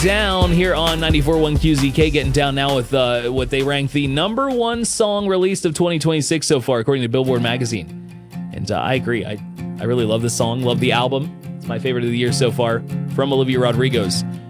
Down here on 94.1 QZK, getting down now with what they ranked the number one song released of 2026 so far, according to Billboard magazine. And I agree. I really love this song, love the album. It's my favorite of the year so far from Olivia Rodrigo's